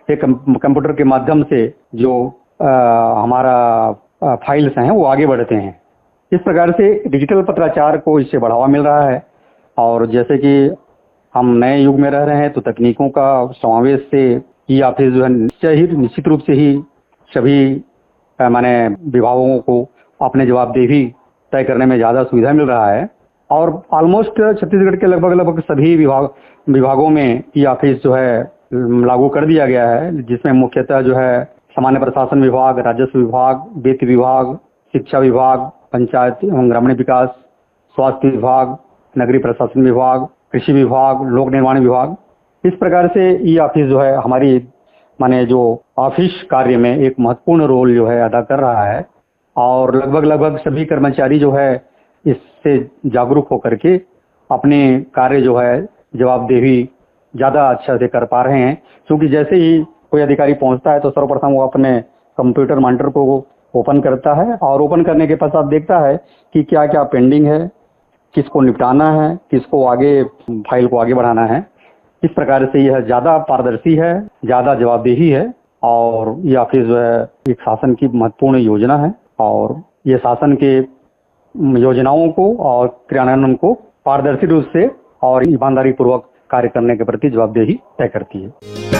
एक कंप्यूटर के माध्यम से जो हमारा फाइल्स हैं वो आगे बढ़ते हैं। इस प्रकार से डिजिटल पत्राचार को इससे बढ़ावा मिल रहा है। और जैसे कि हम नए युग में रह रहे हैं तो तकनीकों का समावेश से ई ऑफिस जो है निश्चित रूप से ही सभी माने विभागों को अपने जवाबदेही तय करने में ज़्यादा सुविधा मिल रहा है। और ऑलमोस्ट छत्तीसगढ़ के लगभग सभी विभागों में ई ऑफिस जो है लागू कर दिया गया है, जिसमें मुख्यतः जो है सामान्य प्रशासन विभाग, राजस्व विभाग, वित्त विभाग, शिक्षा विभाग, पंचायत एवं ग्रामीण विकास, स्वास्थ्य विभाग, नगरीय प्रशासन विभाग, कृषि विभाग, लोक निर्माण विभाग, इस प्रकार से ई ऑफिस जो है हमारी माने जो ऑफिस कार्य में एक महत्वपूर्ण रोल जो है अदा कर रहा है। और लगभग सभी कर्मचारी जो है इससे जागरूक होकर के अपने कार्य जो है जवाबदेही ज़्यादा अच्छा से कर पा रहे हैं। क्योंकि जैसे ही कोई अधिकारी पहुंचता है तो सर्वप्रथम वो अपने कंप्यूटर मॉनिटर को ओपन करता है और ओपन करने के पश्चात देखता है कि क्या क्या पेंडिंग है, किसको निपटाना है, किसको आगे फाइल को आगे बढ़ाना है। इस प्रकार से यह ज़्यादा पारदर्शी है, ज़्यादा जवाबदेही है। और ये ऑफिस जो है एक शासन की महत्वपूर्ण योजना है और ये शासन के योजनाओं को और क्रियान्वयन को पारदर्शी रूप से और ईमानदारी पूर्वक कार्य करने के प्रति जवाबदेही तय करती है।